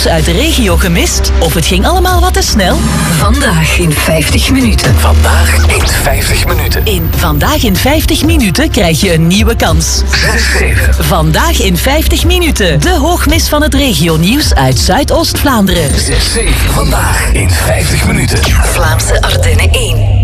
nieuws uit de regio gemist? Of het ging allemaal wat te snel? Vandaag in 50 minuten. Vandaag in 50 minuten. In Vandaag in 50 minuten krijg je een nieuwe kans. 6-7. Vandaag in 50 minuten. De hoogmis van het regionieuws uit Zuidoost-Vlaanderen. 6-7. Vandaag in 50 minuten. Vlaamse Ardennen 1.